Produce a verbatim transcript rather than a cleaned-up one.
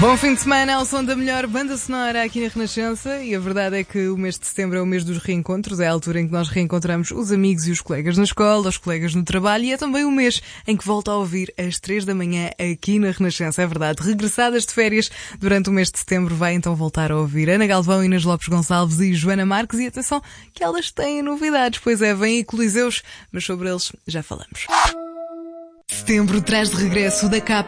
Bom fim de semana ao som da melhor banda sonora aqui na Renascença, e a verdade é que o mês de setembro é o mês dos reencontros, é a altura em que nós reencontramos os amigos e os colegas na escola, os colegas no trabalho, e é também o mês em que volta a ouvir às três da manhã aqui na Renascença. É verdade, regressadas de férias durante o mês de setembro, vai então voltar a ouvir Ana Galvão, Inês Lopes Gonçalves e Joana Marques, e atenção que elas têm novidades, pois é, vêm aí Coliseus, mas sobre eles já falamos. Setembro traz de regresso da capa